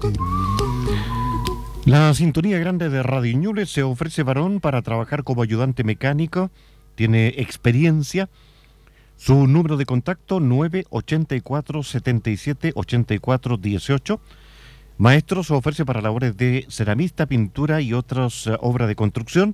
La sintonía grande de Radio Ñuble se ofrece varón para trabajar como ayudante mecánico, tiene experiencia. Su número de contacto 984 77 84 18. Maestro se ofrece para labores de ceramista, pintura y otras obras de construcción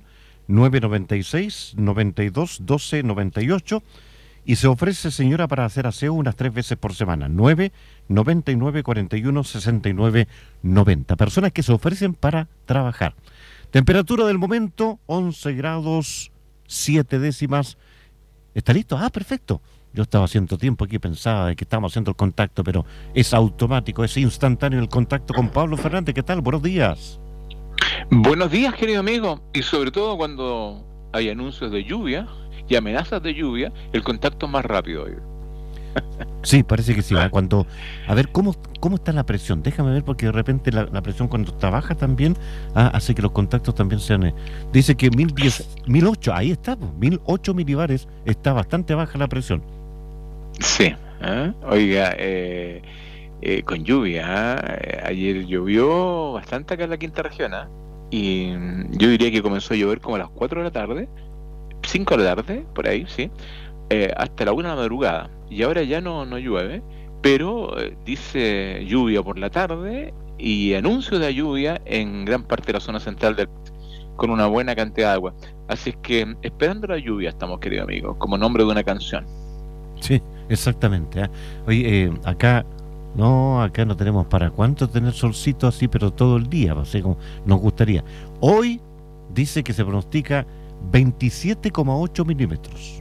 996 92 12 98. Y se ofrece señora para hacer aseo unas 3 veces por semana 999 41 69 90. Personas que se ofrecen para trabajar. Temperatura del momento 11 grados 7 décimas. ¿Está listo? Ah, perfecto. Yo estaba haciendo tiempo aquí, pensaba de que estábamos haciendo el contacto, pero es automático, es instantáneo el contacto con Pablo Fernández. ¿Qué tal? Buenos días. Buenos días, querido amigo. Y sobre todo cuando hay anuncios de lluvia y amenazas de lluvia, el contacto es más rápido hoy. Sí, parece que sí. Cuando, a ver, ¿cómo está la presión? Déjame ver, porque de repente la presión cuando está baja también hace que los contactos también sean... dice que 1008, ahí está, 1008 milibares, está bastante baja la presión. Sí, oiga, con lluvia, ayer llovió bastante acá en la quinta región, y yo diría que comenzó a llover como a las 4 de la tarde, 5 de la tarde, por ahí, sí, hasta la 1 de la madrugada, y ahora ya no llueve, pero dice lluvia por la tarde y anuncio de lluvia en gran parte de la zona central con una buena cantidad de agua. Así es que esperando la lluvia estamos, querido amigo, como nombre de una canción. Sí, exactamente. Oye, acá no tenemos para cuánto tener solcito así, pero todo el día, así como nos gustaría. Hoy dice que se pronostica 27,8 milímetros,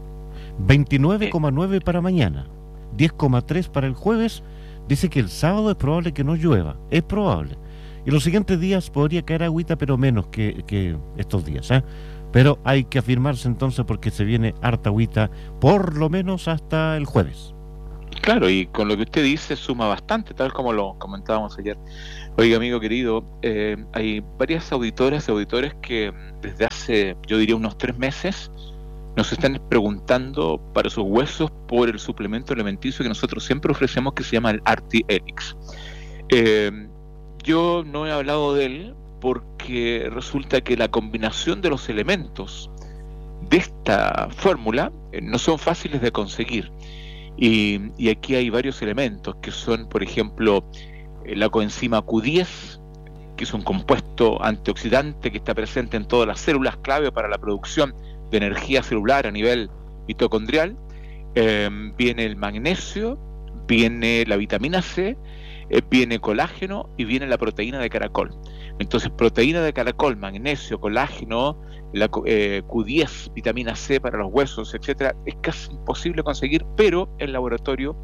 29,9 para mañana, 10,3 para el jueves. Dice que el sábado es probable que no llueva, es probable. Y los siguientes días podría caer agüita, pero menos que estos días, Pero hay que afirmarse entonces porque se viene harta agüita, por lo menos hasta el jueves. Claro, y con lo que usted dice suma bastante, tal como lo comentábamos ayer. Oiga, amigo querido, hay varias auditoras y auditores que desde hace, yo diría, unos 3 meses nos están preguntando para sus huesos por el suplemento alimenticio que nosotros siempre ofrecemos, que se llama el Arti-Elix. Yo no he hablado de él porque resulta que la combinación de los elementos de esta fórmula no son fáciles de conseguir. Y aquí hay varios elementos que son, por ejemplo, la coenzima Q10, que es un compuesto antioxidante que está presente en todas las células, clave para la producción de energía celular a nivel mitocondrial. Viene el magnesio, viene la vitamina C, viene colágeno y viene la proteína de caracol. Entonces, proteína de caracol, magnesio, colágeno, la Q10, vitamina C para los huesos, etcétera, es casi imposible conseguir, pero el laboratorio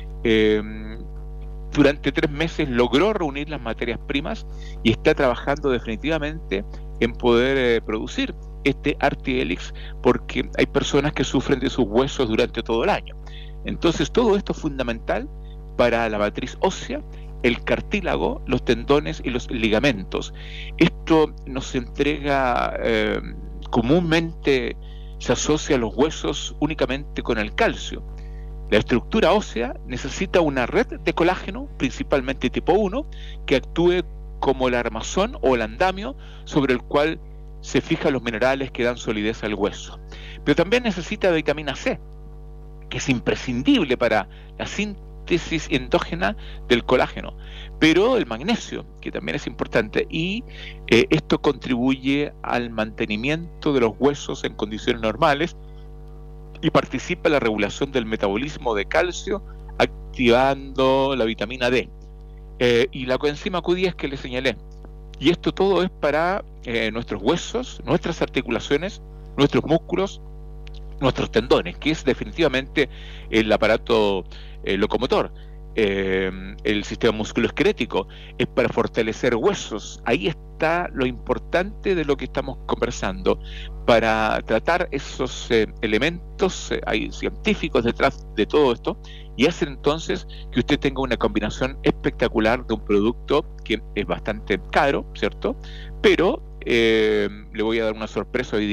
durante 3 meses logró reunir las materias primas y está trabajando definitivamente en poder producir este Arti-Elix, porque hay personas que sufren de sus huesos durante todo el año. Entonces, todo esto es fundamental para la matriz ósea, el cartílago, los tendones y los ligamentos. Esto nos entrega, comúnmente se asocia a los huesos únicamente con el calcio. La estructura ósea necesita una red de colágeno, principalmente tipo 1, que actúe como el armazón o el andamio sobre el cual se fijan los minerales que dan solidez al hueso. Pero también necesita vitamina C, que es imprescindible para la síntesis endógena del colágeno, pero el magnesio, que también es importante, y esto contribuye al mantenimiento de los huesos en condiciones normales y participa en la regulación del metabolismo de calcio, activando la vitamina D, y la coenzima Q10 que le señalé. Y esto todo es para nuestros huesos, nuestras articulaciones, nuestros músculos, nuestros tendones, que es definitivamente el aparato locomotor. El sistema musculoesquelético es para fortalecer huesos. Ahí está lo importante de lo que estamos conversando. Para tratar esos elementos, hay científicos detrás de todo esto, y hacen entonces que usted tenga una combinación espectacular de un producto que es bastante caro, ¿cierto? Pero le voy a dar una sorpresa hoy día,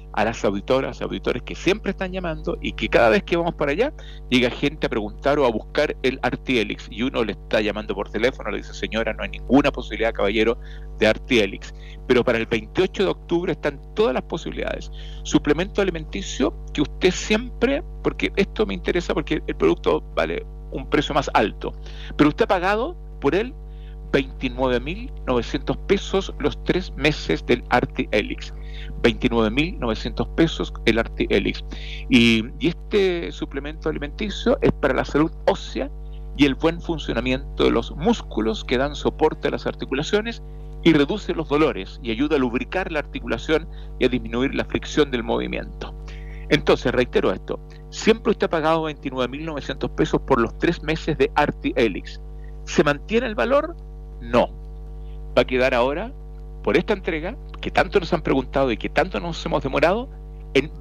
a las auditoras, auditores que siempre están llamando y que cada vez que vamos para allá llega gente a preguntar o a buscar el Artielix y uno le está llamando por teléfono, le dice: señora, no hay ninguna posibilidad, caballero, de Artielix. Pero para el 28 de octubre están todas las posibilidades. Suplemento alimenticio que usted siempre, porque esto me interesa porque el producto vale un precio más alto, pero usted ha pagado por él 29.900 pesos los 3 meses del Artielix. 29.900 pesos el Artielix. Y este suplemento alimenticio es para la salud ósea y el buen funcionamiento de los músculos, que dan soporte a las articulaciones y reduce los dolores y ayuda a lubricar la articulación y a disminuir la fricción del movimiento. Entonces, reitero esto: siempre usted ha pagado 29.900 pesos por los 3 meses de Artielix. ¿Se mantiene el valor? No. Va a quedar ahora, por esta entrega, que tanto nos han preguntado y que tanto nos hemos demorado, en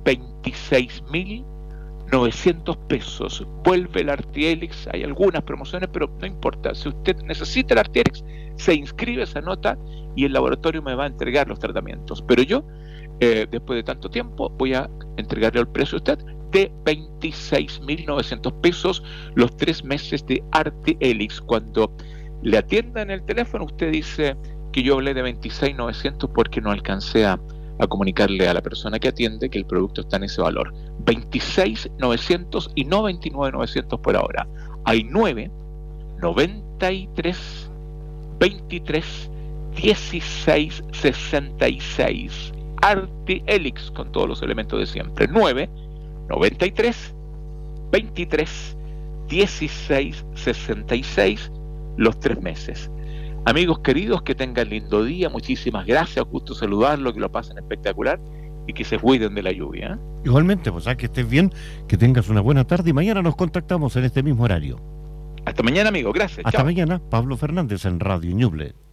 26.900 pesos. Vuelve el Artielix. Hay algunas promociones, pero no importa. Si usted necesita el Artielix, se inscribe, se anota y el laboratorio me va a entregar los tratamientos. Pero yo, después de tanto tiempo, voy a entregarle el precio a usted de 26.900 pesos los 3 meses de Artielix. Cuando le atiendan el teléfono, usted dice que yo hablé de 26.900 porque no alcancé a comunicarle a la persona que atiende que el producto está en ese valor. 26.900 y no 29.900 por ahora. Hay 9, 93, 23, 16, 66. Artielix con todos los elementos de siempre. 9, 93, 23, 16, 66 los 3 meses. Amigos queridos, que tengan lindo día. Muchísimas gracias, gusto saludarlo, que lo pasen espectacular y que se cuiden de la lluvia, ¿eh? Igualmente, pues que estés bien, que tengas una buena tarde y mañana nos contactamos en este mismo horario. Hasta mañana, amigo. Gracias. Hasta Chao. mañana. Pablo Fernández en Radio Ñuble.